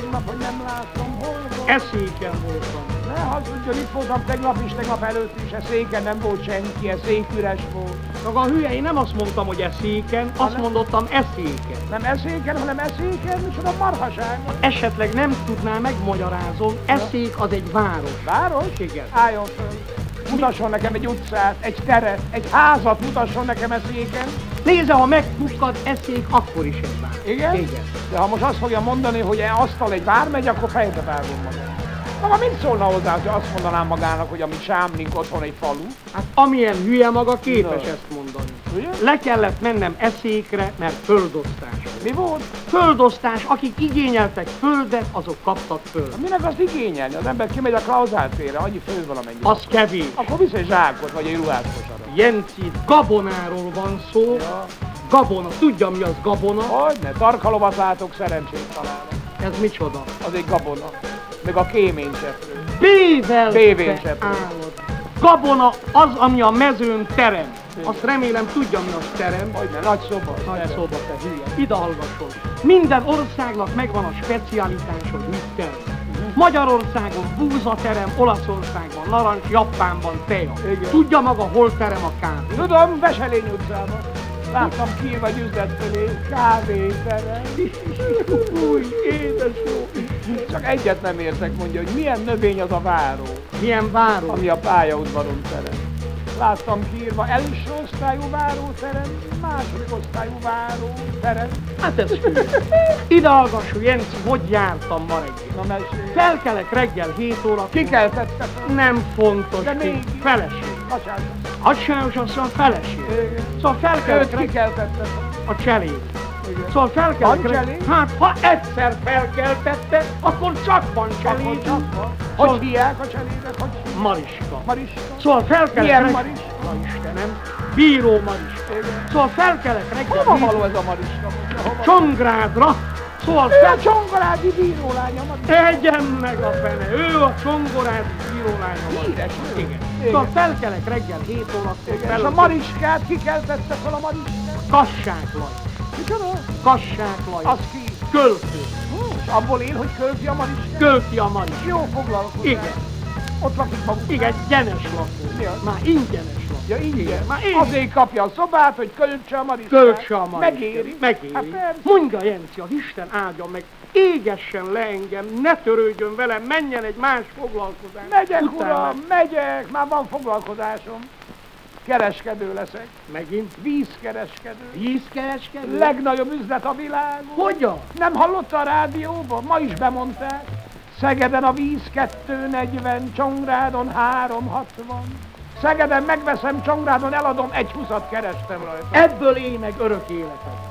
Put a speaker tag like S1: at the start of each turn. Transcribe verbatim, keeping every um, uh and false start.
S1: tegnap, hogy nem láttam, hol van?
S2: Eszéken voltam.
S1: Ne hazudjon, itt voltam tegnap is, tegnap előtt is, eszéken nem volt senki, eszék üres volt.
S2: Maga a hülye, én nem azt mondtam, hogy eszéken, azt
S1: nem.
S2: mondottam eszéken.
S1: Nem eszéken, hanem eszéken, micsoda marhaság.
S2: Esetleg nem tudná, megmagyarázom, Eszék az egy város.
S1: Város?
S2: Igen.
S1: Álljon föl. Mutasson nekem egy utcát, egy teret, egy házat mutasson nekem eszéken.
S2: Nézze, ha megpukkad Eszék, akkor is egy város.
S1: Igen?
S2: Igen.
S1: De ha most azt fogja mondani, hogy e asztal egy vármegy, akkor fejbe vágom magam. Maga mit szólna hozzá, hogy azt mondanám magának, hogy a mi sámlink otthon egy falu?
S2: Hát amilyen hülye maga képes
S1: Na.
S2: ezt mondani.
S1: Ugye?
S2: Le kellett mennem Eszékre, mert földosztás.
S1: Mi volt?
S2: Földosztás, akik igényeltek földet, azok kaptak föld.
S1: Minek azt igényelni? Az ember kimegy a Klauzáltérre, annyi föld van amennyi.
S2: Az kevés.
S1: Akkor visz egy zsákot, vagy egy ruhát kosarat.
S2: Jenci, gabonáról van szó.
S1: Ja.
S2: Gabona, tudja mi az gabona?
S1: Hogyne, tarkalovat látok, szerencsét találok.
S2: Ez micsoda?
S1: Az egy gabona. Meg a kéménycseprő.
S2: Bével
S1: Bévéncseprő.
S2: állod. Gabona az, ami a mezőn terem. Azt remélem tudja, mi az terem.
S1: Hogyne, nagy szoba.
S2: Nagy
S1: terem.
S2: szoba, te hülye. Ide hallgasson. Minden országnak megvan a specialitás, hogy mit terem. Magyarországon búzaterem, Olaszországban narancs, Japánban teja.
S1: Igen.
S2: Tudja maga, hol terem a kávé?
S1: Tudom, Veselény utcában. Láttam kiírva egy üzlet fölé, kávéterem.
S2: Új, édes jó.
S1: Csak egyet nem értek, mondja, hogy milyen növény az a váró,
S2: Milyen város?
S1: ami a pályaudvaron terem. Láttam kiírva első osztályú váróterem, második osztályú váróterem.
S2: Hát ez hülye. Ide hallgassó, Jenci, hogy jártam ma reggel.
S1: Na mesélj.
S2: Felkelek reggel hét óra.
S1: Kikeltette fel.
S2: Nem fontos.
S1: De
S2: ki.
S1: még.
S2: Feleség.
S1: Bocsánat.
S2: Hadságos asszony feleség.
S1: Igen.
S2: Szóval felkelek
S1: Őt
S2: reggel
S1: kikeltette fel.
S2: a cselét.
S1: Igen.
S2: Szóval felkelek
S1: Van
S2: reggel.
S1: cselé?
S2: Hát, ha egyszer felkeltette, akkor csak van cselé.
S1: Akkor csak van.
S2: Szóval-
S1: Hogy hívják a cselédet? Hogy hívják?
S2: Mariska.
S1: Mariska?
S2: Szóval felkelek
S1: Milyen
S2: reggel.
S1: Mariska?
S2: Na Istenem. Bíró Mariska.
S1: Igen.
S2: Szóval felkelek reggel.
S1: Hova
S2: hét-
S1: való ez a Mariska? Mondja, hova?
S2: Csongrádra. Szóval
S1: Ő
S2: fel...
S1: a csongorádi bírólánya, Mariska.
S2: Tegyen meg a fene, ő a csongorádi bírólánya van.
S1: Híres ő.
S2: Igen.
S1: Igen.
S2: Szóval felkelek reggel hét órakor.
S1: Igen. És
S2: fel-
S1: a Mariskát kikeltette fel a Mariskát?
S2: Kassák Laj.
S1: Micsoda?
S2: Kassák Laj.
S1: Az ki?
S2: Költő.
S1: Hú, és abból él, hogy költi a Mariskát?
S2: Költi a Maris.
S1: Jó foglalkozás.
S2: Igen.
S1: Ott lakik maguk.
S2: Igen, gyenes lakó.
S1: Mi az?
S2: Már ingyenes lakó.
S1: Ja, ingyen.
S2: Már én-
S1: Azért kapja a szobát, hogy költse a Mariskát.
S2: Költse a Maris.
S1: Megéri.
S2: Megéri.
S1: Hát persze.
S2: Mondja Jenci, az Isten áldja meg, égessen le engem, ne törődjön velem, menjen egy más foglalkozás.
S1: Megyek,
S2: Utána.
S1: uram, megyek, már van foglalkozásom. Kereskedő leszek.
S2: Megint?
S1: Vízkereskedő.
S2: Vízkereskedő?
S1: Legnagyobb üzlet a világon.
S2: Hogyan?
S1: Nem hallotta a rádióban? Ma is bemondták. Szegeden a víz kettő negyven, Csongrádon három hatvan. Szegeden megveszem, Csongrádon eladom, egy húszat kerestem rajta.
S2: Ebből él meg örök életet.